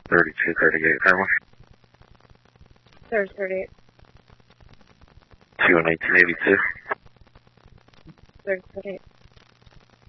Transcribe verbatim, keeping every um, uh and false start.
thirty-two thirty-eight, Family. There's thirty-eight. two and eighteen eighty-two. There's thirty-eight.